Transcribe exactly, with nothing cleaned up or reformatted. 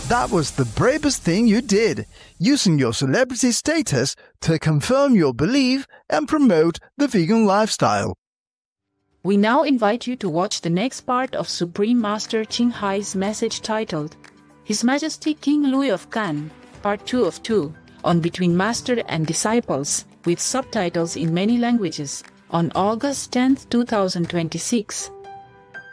That was the bravest thing you did, using your celebrity status to confirm your belief and promote the vegan lifestyle. We now invite you to watch the next part of Supreme Master Ching Hai's message titled, His Majesty King Louis of Kan, Part two of two, on Between Master and Disciples, with subtitles in many languages, on August tenth, two thousand twenty-six.